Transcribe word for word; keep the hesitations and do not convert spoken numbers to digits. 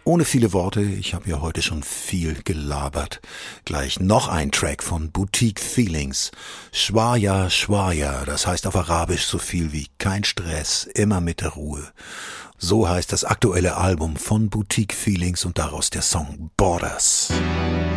Ohne viele Worte, ich habe ja heute schon viel gelabert. Gleich noch ein Track von Boutique Feelings. Schwaya Schwaya, das heißt auf Arabisch so viel wie kein Stress, immer mit der Ruhe. So heißt das aktuelle Album von Boutique Feelings und daraus der Song Borders.